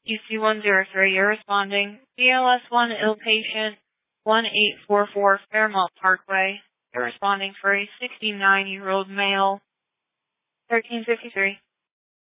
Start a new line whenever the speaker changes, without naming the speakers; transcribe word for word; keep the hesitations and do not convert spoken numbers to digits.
U C one zero three, you're responding. B L S one ill patient, one eight four four Fairmont Parkway. You're responding for a sixty-nine-year-old male. thirteen fifty-three.